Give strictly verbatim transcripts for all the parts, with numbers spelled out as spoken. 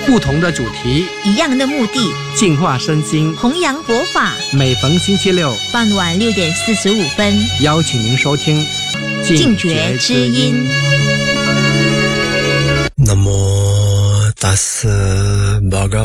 不同的主题， 一样的目的， 净化身心， 弘扬佛法。 每逢星期六傍晚六点四十五分， 邀请您收听净觉之音。 Namo tassa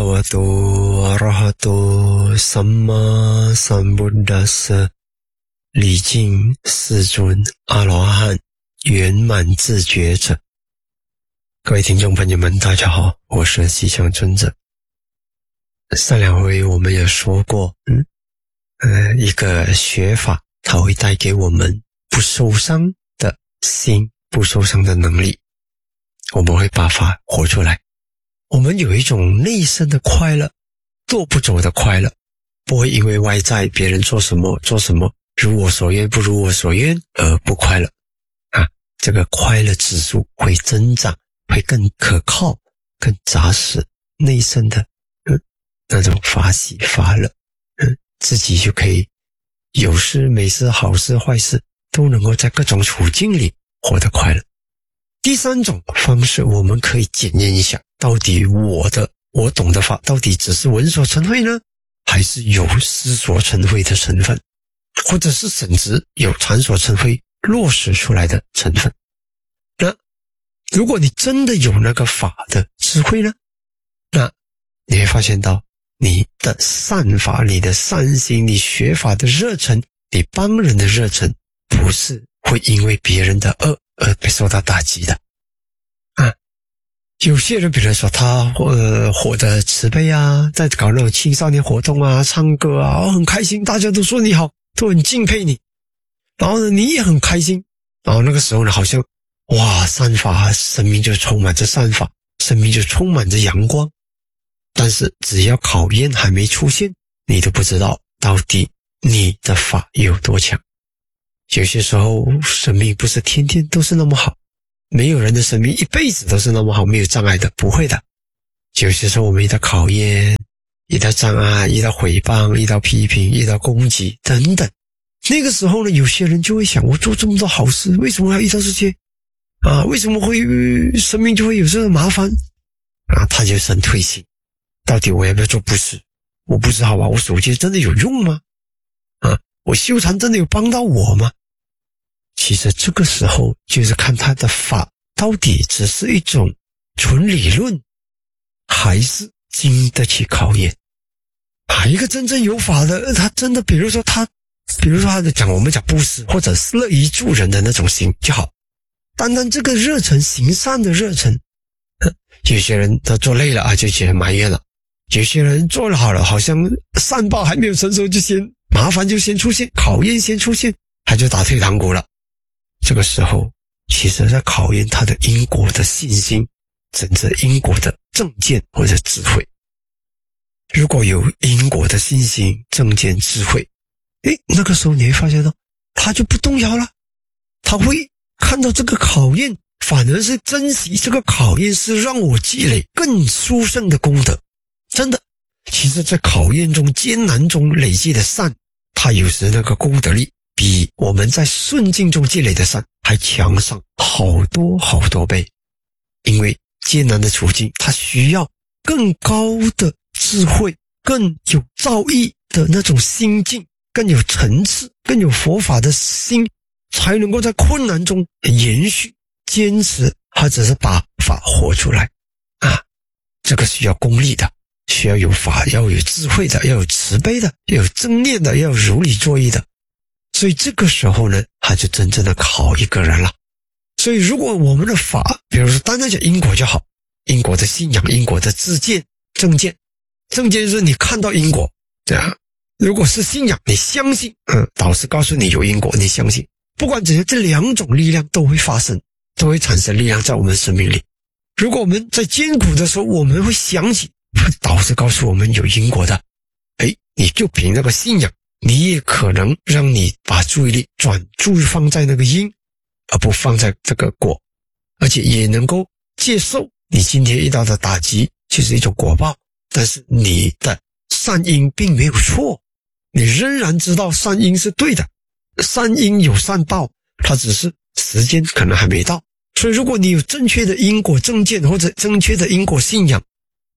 bhagavato arahato samma sambuddhassa 礼敬世尊阿罗汉圆满自觉者。各位听众朋友们，大家好，我是吉祥尊者。上两回我们有说过，嗯，呃，一个学法，它会带给我们不受伤的心，不受伤的能力。我们会把法活出来，我们有一种内生的快乐，跺不走的快乐，不会因为外在别人做什么做什么如我所愿不如我所愿而不快乐啊，这个快乐指数会增长，会更可靠，更扎实，内生的嗯那种法喜法乐，嗯，自己就可以有事没事好事坏事都能够在各种处境里活得快乐。第三种方式，我们可以检验一下，到底我的我懂的法到底只是闻所成慧呢，还是有思所成慧的成分，或者是甚至有禅所成慧落实出来的成分。那如果你真的有那个法的智慧呢，那你会发现到你的善法，你的善心，你学法的热忱，你帮人的热忱，不是会因为别人的恶而被受到打击的啊。有些人比如说他呃活得慈悲啊，在搞那种青少年活动啊，唱歌啊，哦，很开心，大家都说你好，都很敬佩你，然后呢你也很开心，然后那个时候呢好像哇善法，生命就充满着善法，生命就充满着阳光。但是只要考验还没出现，你都不知道到底你的法有多强。有些时候生命不是天天都是那么好，没有人的生命一辈子都是那么好，没有障碍的，不会的。有些时候我们遇到考验，遇到障碍，遇到毁谤，遇到批评，遇到攻击等等，那个时候呢有些人就会想，我做这么多好事，为什么要遇到这些啊？为什么会生命就会有这个麻烦啊？他就生退心，到底我要不要做布施？我不知道啊，我守戒真的有用吗？啊，我修禅真的有帮到我吗？其实这个时候就是看他的法到底只是一种纯理论，还是经得起考验啊。一个真正有法的，他真的比如说他比如说他的讲我们讲布施或者是乐于助人的那种心就好，单单这个热忱，行善的热忱，有些人他做累了啊就觉得埋怨了，有些人做了好了，好像善报还没有成熟就先麻烦就先出现，考验先出现，他就打退堂鼓了。这个时候其实在考验他的因果的信心，甚至因果的正见或者智慧。如果有因果的信心、正见、智慧，诶，那个时候你会发现到他就不动摇了，他会看到这个考验，反而是珍惜这个考验，是让我积累更殊胜的功德。真的，其实在考验中艰难中累积的善，它有时那个功德力比我们在顺境中积累的善还强上好多好多倍。因为艰难的处境，它需要更高的智慧，更有造诣的那种心境，更有层次，更有佛法的心，才能够在困难中延续坚持，或者是把法活出来啊。这个需要功力的，需要有法，要有智慧的，要有慈悲的，要有正念的，要有如理作意的。所以这个时候呢，他就真正的考一个人了。所以如果我们的法，比如说单单讲因果就好，因果的信仰，因果的自见、正见。正见就是你看到因果，这样。如果是信仰，你相信，嗯，导师告诉你有因果，你相信。不管怎样，这两种力量都会发生，都会产生力量在我们生命里。如果我们在艰苦的时候，我们会想起导师告诉我们有因果的，诶，你就凭那个信仰，你也可能让你把注意力转注放在那个因，而不放在这个果，而且也能够接受你今天遇到的打击就是一种果报，但是你的善因并没有错，你仍然知道善因是对的，善因有善报，它只是时间可能还没到。所以如果你有正确的因果正见或者正确的因果信仰，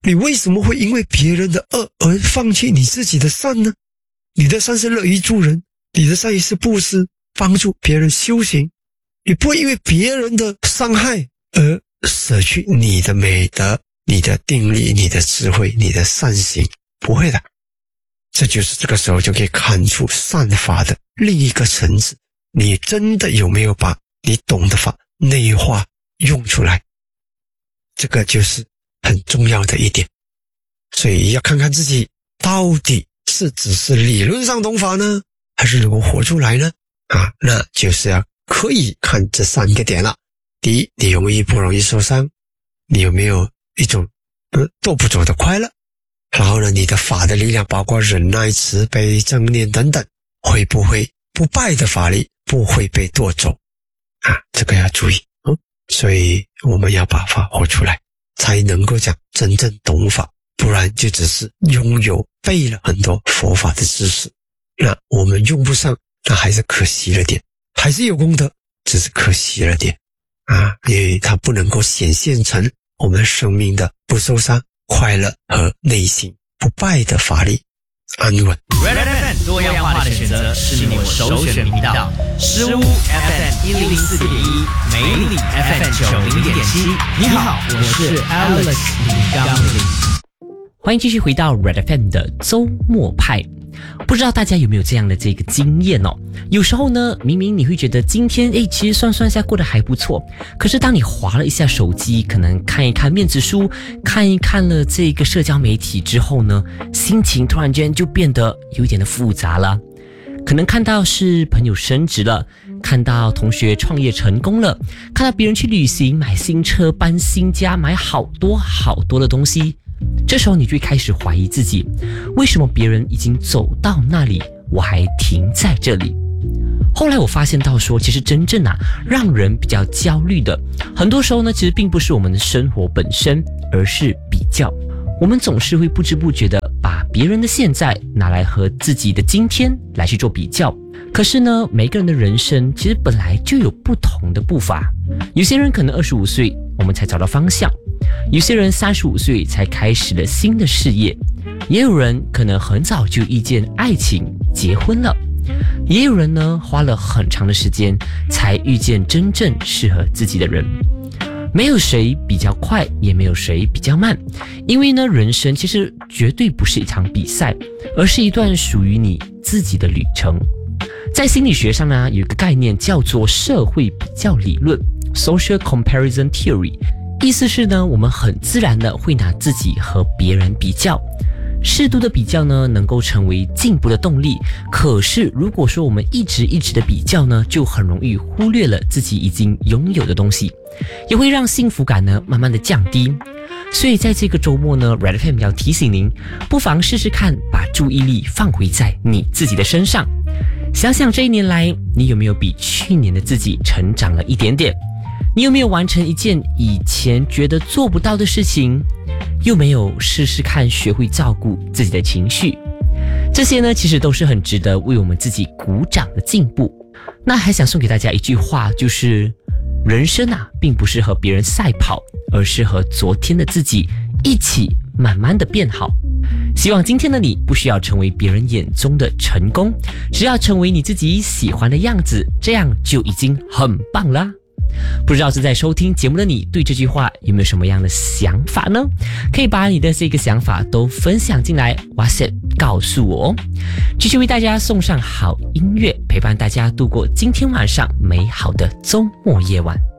你为什么会因为别人的恶而放弃你自己的善呢？你的善是乐于助人，你的善也是布施，帮助别人修行。你不会因为别人的伤害而舍去你的美德、你的定力、你的智慧、你的善行，不会的。这就是这个时候就可以看出善法的另一个层次，你真的有没有把你懂的法内化用出来，这个就是很重要的一点。所以要看看自己到底是只是理论上懂法呢，还是能够活出来呢？啊，那就是要可以看这三个点了。第一，你容易不容易受伤？你有没有一种呃斗不走的快乐？然后呢，你的法的力量包括忍耐、慈悲、正念等等，会不会不败的法力不会被夺走啊？这个要注意。嗯，所以我们要把法活出来，才能够讲真正懂法，不然就只是拥有背了很多佛法的知识，那我们用不上，那还是可惜了点，还是有功德，只是可惜了点啊，因为它不能够显现成我们生命的不受伤、快乐和内心不败的法力安稳。 Red F M 多样化的选择是你我首选频道，诗屋 F M 一零四点一，美里 F M 九零点七。你好，我是 Alex 李刚林。 欢迎继续回到 Red F M 的周末派。不知道大家有没有这样的这个经验哦？有时候呢，明明你会觉得今天诶，其实算算下过得还不错，可是当你滑了一下手机，可能看一看面子书，看一看了这个社交媒体之后呢，心情突然间就变得有一点的复杂了。可能看到是朋友升职了，看到同学创业成功了，看到别人去旅行、买新车、搬新家、买好多好多的东西。这时候你就会开始怀疑自己，为什么别人已经走到那里，我还停在这里？后来我发现到说，其实真正啊让人比较焦虑的，很多时候呢，其实并不是我们的生活本身，而是比较。我们总是会不知不觉的把别人的现在拿来和自己的今天来去做比较。可是呢，每个人的人生其实本来就有不同的步伐。有些人可能二十五岁我们才找到方向，有些人三十五岁才开始了新的事业，也有人可能很早就遇见爱情结婚了，也有人呢花了很长的时间才遇见真正适合自己的人。没有谁比较快，也没有谁比较慢，因为呢，人生其实绝对不是一场比赛，而是一段属于你自己的旅程。在心理学上呢，有一个概念叫做社会比较理论 （Social Comparison Theory）， 意思是呢，我们很自然的会拿自己和别人比较。适度的比较呢，能够成为进步的动力。可是，如果说我们一直一直的比较呢，就很容易忽略了自己已经拥有的东西，也会让幸福感呢慢慢的降低。所以在这个周末呢 ，Red F M 要提醒您，不妨试试看，把注意力放回在你自己的身上。想想这一年来，你有没有比去年的自己成长了一点点？你有没有完成一件以前觉得做不到的事情？又没有试试看学会照顾自己的情绪？这些呢，其实都是很值得为我们自己鼓掌的进步。那还想送给大家一句话，就是人生啊，并不是和别人赛跑，而是和昨天的自己一起慢慢的变好。希望今天的你不需要成为别人眼中的成功，只要成为你自己喜欢的样子，这样就已经很棒啦。不知道是在收听节目的你对这句话有没有什么样的想法呢？可以把你的这个想法都分享进来 WhatsApp 告诉我哦。继续为大家送上好音乐，陪伴大家度过今天晚上美好的周末夜晚。